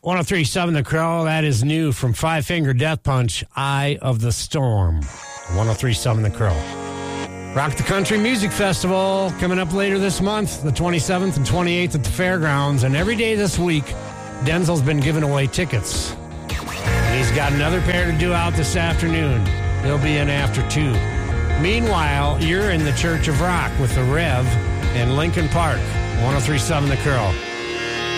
1037 The Crow, that is new from Five Finger Death Punch, Eye of the Storm. 1037 The Crow. Rock the Country Music Festival coming up later this month, the 27th and 28th at the fairgrounds. And every day this week, Denzel's been giving away tickets. And he's got another pair to do out this afternoon. He'll be in after 2. Meanwhile, you're in the Church of Rock with the Rev in Lincoln Park. 1037 The Crow.